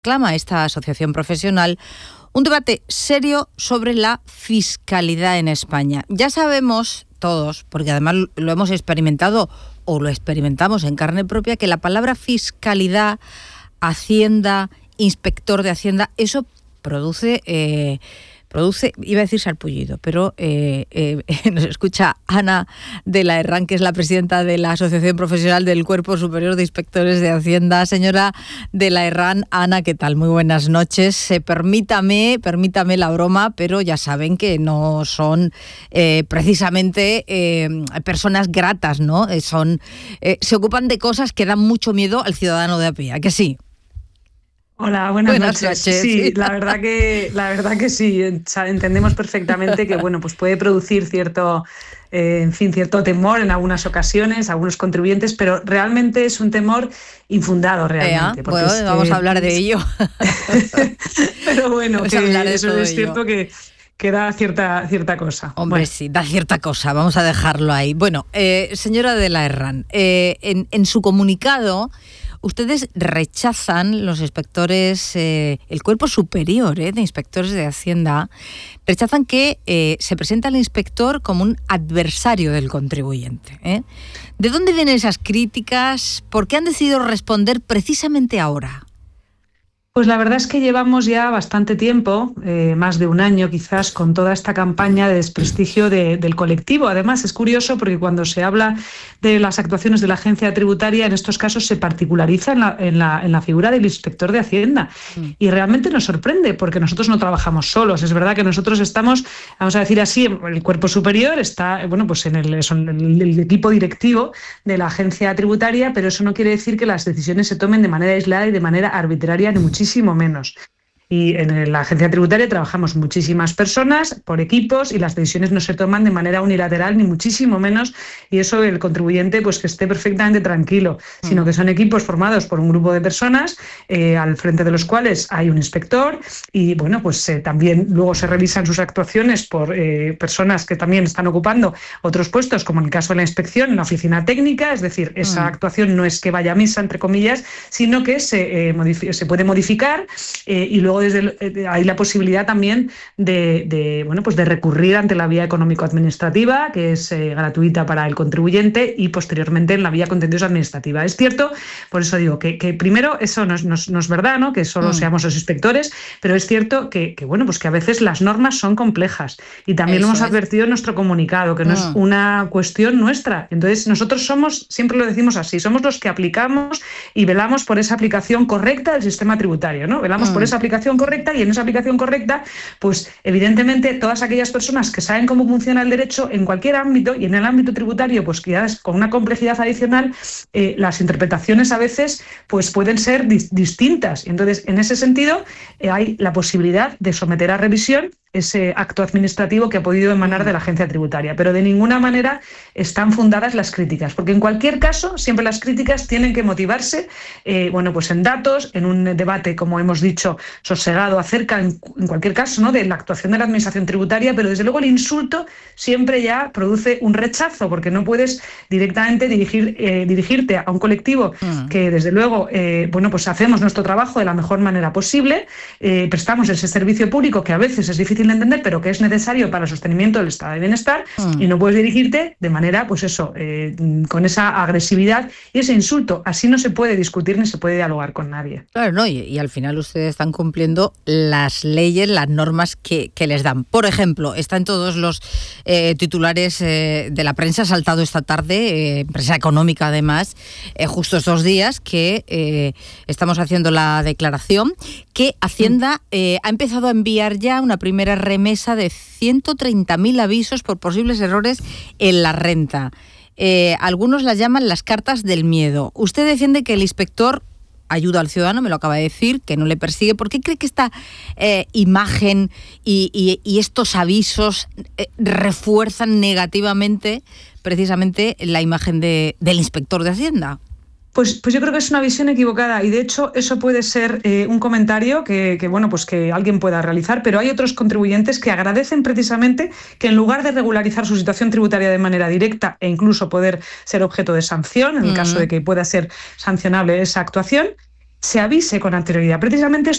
Clama esta asociación profesional un debate serio sobre la fiscalidad en España. Ya sabemos todos, porque además lo hemos experimentado o lo experimentamos en carne propia, que la palabra fiscalidad, Hacienda, inspector de Hacienda, eso produce, iba a decir sarpullido, pero nos escucha Ana de la Herrán, que es la presidenta de la Asociación Profesional del Cuerpo Superior de Inspectores de Hacienda. Señora de la Herrán, Ana, ¿qué tal? Muy buenas noches. Permítame la broma, pero ya saben que no son precisamente personas gratas, ¿no? Se ocupan de cosas que dan mucho miedo al ciudadano de a pie, ¿a que sí? Hola, buenas noches. Sí, la verdad que sí, entendemos perfectamente que pues puede producir cierto temor en algunas ocasiones, algunos contribuyentes, pero realmente es un temor infundado realmente. Vamos a hablar de ello. Pero bueno, que eso es cierto que da cierta cosa. Hombre, sí, da cierta cosa, vamos a dejarlo ahí. Bueno, señora de la Herrán, en su comunicado, ustedes rechazan, los inspectores, el cuerpo superior de inspectores de Hacienda, rechazan que se presente al inspector como un adversario del contribuyente. ¿De dónde vienen esas críticas? ¿Por qué han decidido responder precisamente ahora? Pues la verdad es que llevamos ya bastante tiempo, más de un año quizás, con toda esta campaña de desprestigio del colectivo. Además, es curioso porque cuando se habla de las actuaciones de la agencia tributaria, en estos casos se particulariza en la figura del inspector de Hacienda. Y realmente nos sorprende porque nosotros no trabajamos solos. Es verdad que nosotros estamos, vamos a decir así, el cuerpo superior está en el equipo directivo de la agencia tributaria, pero eso no quiere decir que las decisiones se tomen de manera aislada y de manera arbitraria, ni muchísimo menos. Y en la agencia tributaria trabajamos muchísimas personas por equipos y las decisiones no se toman de manera unilateral, ni muchísimo menos, y eso el contribuyente que esté perfectamente tranquilo, sino que son equipos formados por un grupo de personas al frente de los cuales hay un inspector y también luego se revisan sus actuaciones por personas que también están ocupando otros puestos, como en el caso de la inspección en la oficina técnica, es decir, esa actuación no es que vaya a misa, entre comillas, sino que se puede modificar y luego hay la posibilidad también de recurrir ante la vía económico-administrativa, que es gratuita para el contribuyente, y posteriormente en la vía contencioso administrativa. Es cierto, por eso digo que primero eso no es verdad, ¿no?, que solo seamos los inspectores, pero es cierto que a veces las normas son complejas y también lo hemos advertido en nuestro comunicado, que no es una cuestión nuestra. Entonces nosotros somos, siempre lo decimos así, somos los que aplicamos y velamos por esa aplicación correcta del sistema tributario, ¿no? Velamos por esa aplicación correcta, y en esa aplicación correcta, pues evidentemente todas aquellas personas que saben cómo funciona el derecho en cualquier ámbito, y en el ámbito tributario pues que ya es con una complejidad adicional, las interpretaciones a veces pues pueden ser distintas. Entonces, en ese sentido, hay la posibilidad de someter a revisión ese acto administrativo que ha podido emanar de la agencia tributaria, pero de ninguna manera están fundadas las críticas, porque en cualquier caso siempre las críticas tienen que motivarse en datos, en un debate, como hemos dicho, sosegado acerca, en cualquier caso, ¿no?, de la actuación de la administración tributaria, pero desde luego el insulto siempre ya produce un rechazo, porque no puedes directamente dirigirte a un colectivo que desde luego hacemos nuestro trabajo de la mejor manera posible, prestamos ese servicio público que a veces es difícil de entender, pero que es necesario para el sostenimiento del estado de bienestar, y no puedes dirigirte de manera, con esa agresividad y ese insulto. Así no se puede discutir ni se puede dialogar con nadie. Claro, no, y al final ustedes están cumpliendo las leyes, las normas que les dan. Por ejemplo, está en todos los titulares de la prensa, ha saltado esta tarde, prensa económica además, justo estos días que estamos haciendo la declaración, que Hacienda ha empezado a enviar ya una primera remesa de 130.000 avisos por posibles errores en la renta. Algunos las llaman las cartas del miedo. Usted defiende que el inspector ayuda al ciudadano, me lo acaba de decir, que no le persigue. ¿Por qué cree que esta imagen y estos avisos refuerzan negativamente precisamente la imagen del inspector de Hacienda? Pues yo creo que es una visión equivocada, y de hecho eso puede ser un comentario que alguien pueda realizar, pero hay otros contribuyentes que agradecen precisamente que, en lugar de regularizar su situación tributaria de manera directa e incluso poder ser objeto de sanción, en el caso de que pueda ser sancionable esa actuación, se avise con anterioridad. Precisamente esto